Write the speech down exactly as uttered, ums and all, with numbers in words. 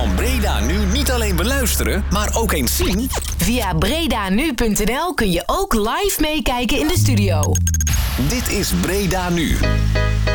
kan Breda Nu niet alleen beluisteren, maar ook eens zien? Via bredanu punt n l kun je ook live meekijken in de studio. Dit is Breda Nu.